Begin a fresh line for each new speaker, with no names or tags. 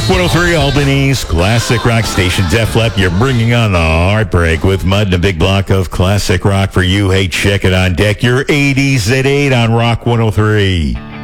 103 Albany's classic rock station. Def Leppard, you're bringing on the heartbreak with Mud and a big block of classic rock for you. Hey, check it on deck. Your 80s at 8 on Rock 103.